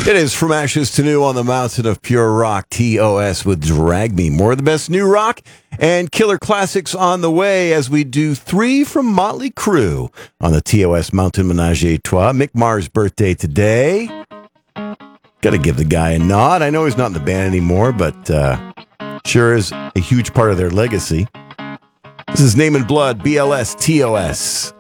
It is From Ashes to New on the Mountain of Pure Rock, TOS with Drag Me. More of the best new rock and killer classics on the way as we do 3 from Motley Crue on the TOS Mountain Menage a Trois. Mick Mars' birthday today. Got to give the guy a nod. I know he's not in the band anymore, but sure is a huge part of their legacy. This is Name and Blood, BLS, TOS.